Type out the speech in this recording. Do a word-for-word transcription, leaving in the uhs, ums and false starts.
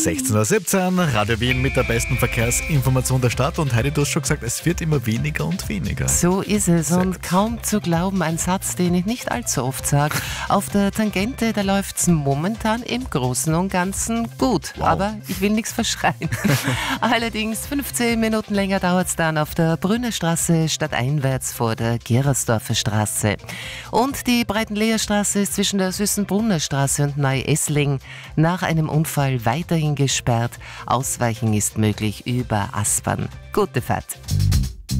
sechzehn Uhr siebzehn, Radio Wien mit der besten Verkehrsinformation der Stadt. Und Heidi, du hast schon gesagt, es wird immer weniger und weniger. So ist es. Sehr und gut. Kaum zu glauben, ein Satz, den ich nicht allzu oft sage. Auf der Tangente, da läuft es momentan im Großen und Ganzen gut. Wow. Aber ich will nichts verschreien. Allerdings fünfzehn Minuten länger dauert es dann auf der Brünnerstraße stadteinwärts vor der Gerersdorfer Straße. Und die Breitenleherstraße ist zwischen der Süßenbrunner Straße und Neu-Essling nach einem Unfall weiterhin gesperrt. Ausweichen ist möglich über Aspern. Gute Fahrt.